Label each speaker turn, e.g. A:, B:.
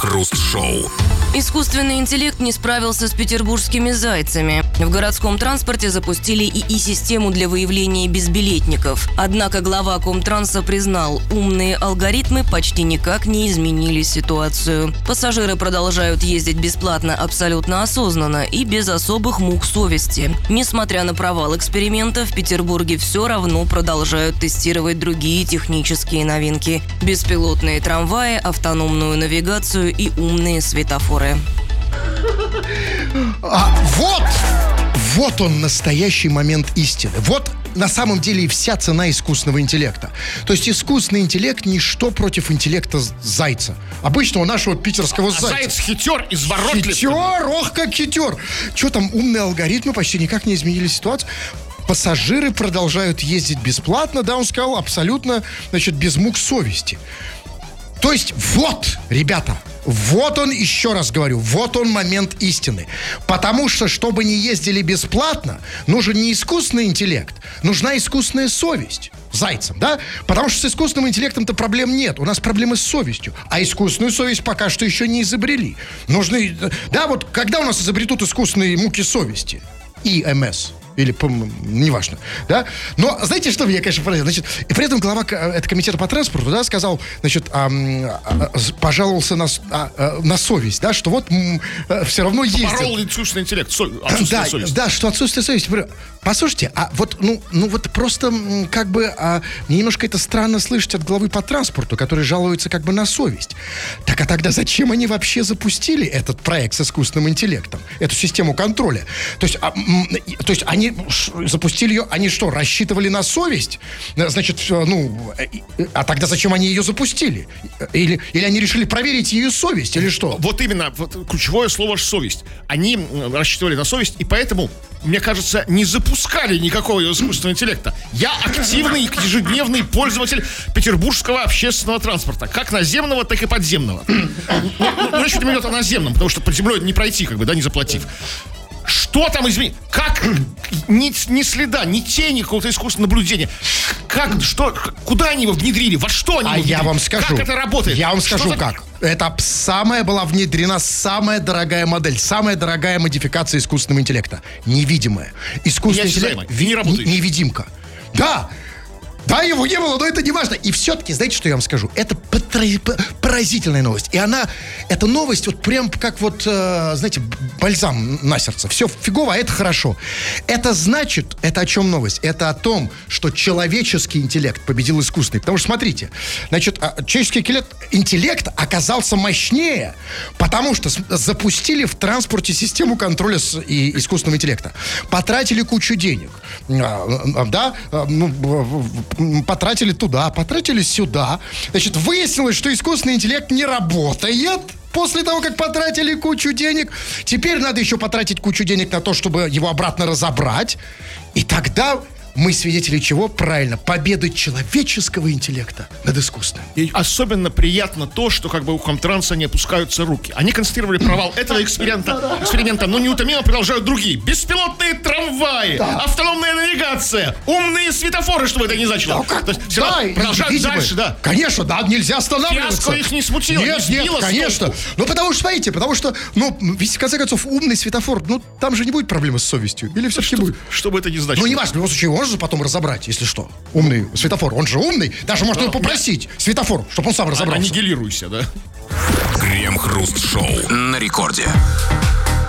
A: Крем-хруст-шоу.
B: Искусственный интеллект не справился с петербургскими зайцами. В городском транспорте запустили ИИ-систему для выявления безбилетников. Однако глава Комтранса признал, умные алгоритмы почти никак не изменили ситуацию. Пассажиры продолжают ездить бесплатно абсолютно осознанно и без особых мук совести. Несмотря на провал эксперимента, в Петербурге все равно продолжают тестировать другие технические новинки. Беспилотные трамваи, автономную навигацию и умные светофоры.
C: Вот он, настоящий момент истины. Вот на самом деле и вся цена искусственного интеллекта. То есть искусственный интеллект ничто против интеллекта зайца. Обычного нашего питерского зайца.
D: Заяц хитер, изворотлив.
C: Хитер, ох, как хитер. Что там, умные алгоритмы почти никак не изменили ситуацию. Пассажиры продолжают ездить бесплатно, да, он сказал, абсолютно, значит, без мук совести. То есть вот, ребята, вот он, еще раз говорю, вот он момент истины. Потому что, чтобы не ездили бесплатно, нужен не искусственный интеллект, нужна искусственная совесть зайцам, да? Потому что с искусственным интеллектом-то проблем нет. У нас проблемы с совестью. А искусственную совесть пока что еще не изобрели. Нужны, да, вот когда у нас изобретут искусственные муки совести? ИМС. Или, неважно, да? Но знаете, что меня, конечно, поразило? Значит, и при этом глава комитета по транспорту, да, сказал, значит, пожаловался на совесть, да, что вот все равно ездят.
D: Поборол искусственный интеллект, отсутствие совести.
C: Да, что отсутствие совести. Послушайте, а вот, вот просто, как бы, мне немножко это странно слышать от главы по транспорту, который жалуется, как бы, на совесть. Так, а тогда зачем они вообще запустили этот проект с искусственным интеллектом, эту систему контроля? То есть они запустили ее, они что, рассчитывали на совесть? Значит, а тогда зачем они ее запустили? Или они решили проверить ее совесть, или что?
D: Вот именно, вот ключевое слово «совесть». Они рассчитывали на совесть, и поэтому, мне кажется, не запускали никакого искусственного интеллекта. Я активный ежедневный пользователь петербургского общественного транспорта, как наземного, так и подземного. Речь идет о наземном, потому что под землей не пройти, как бы, да, не заплатив. Что там изменилось? Как? Ни следа, ни тени какого-то искусственного наблюдения. Как? Что? Куда они его внедрили? Во что они его внедрили?
C: Я вам скажу.
D: Как это работает?
C: Я вам скажу, как. Это была внедрена самая дорогая модель, самая дорогая модификация искусственного интеллекта. Невидимая. Искусственный интеллект. Невидимка. Да. Да, его не было, но это не важно. И все-таки, знаете, что я вам скажу? Это поразительная новость. И эта новость вот прям как вот, знаете, бальзам на сердце. Все фигово, а это хорошо. Это значит, это о чем новость? Это о том, что человеческий интеллект победил искусственный. Потому что, смотрите, значит, человеческий интеллект оказался мощнее, потому что запустили в транспорте систему контроля искусственного интеллекта. Потратили кучу денег. Да, потратили туда, потратили сюда. Значит, выяснилось, что искусственный интеллект не работает после того, как потратили кучу денег. Теперь надо еще потратить кучу денег на то, чтобы его обратно разобрать. И тогда мы свидетели чего? Правильно, победы человеческого интеллекта над искусственным.
D: И особенно приятно то, что как бы у Комтранса не опускаются руки. Они констатировали провал этого эксперимента, но неутомимо продолжают другие. Беспилотные трамваи, автономная навигация, умные светофоры, чтобы это не значило. То есть продолжают дальше, да.
C: Конечно, да, нельзя останавливаться.
D: Фиаско их не смутило,
C: нет,
D: не сбило
C: конечно. Ну, потому что, смотрите, ведь, в конце концов, умный светофор, там же не будет проблемы с совестью. Или все-таки будет?
D: Что бы это ни значило.
C: Ну, не важно, в любом случае, можно потом разобрать, если что. Умный светофор, он же умный. Даже можно его попросить, светофор, чтобы он сам разобрался.
D: Аннигилируйся, да?
A: Крем-хруст-шоу на рекорде.